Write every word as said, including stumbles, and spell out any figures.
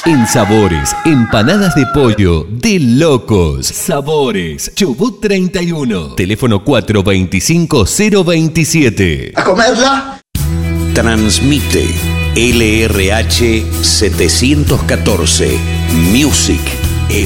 En Sabores, empanadas de pollo de locos. Sabores, Chubut treinta y uno. Teléfono cuatro dos cinco cero dos siete. ¿A comerla? Transmite L R H setecientos catorce Music